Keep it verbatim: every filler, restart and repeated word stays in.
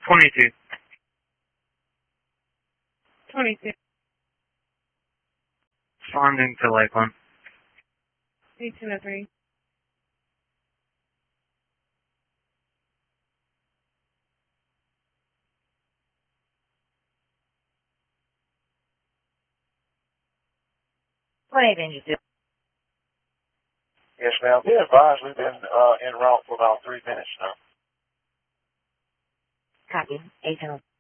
twenty-two. twenty-two. Responding to Lakeland. eighteen oh three. What anything you do? Yes, ma'am. Be advised, we've been uh, en route for about three minutes now. Copy. eighteen oh three.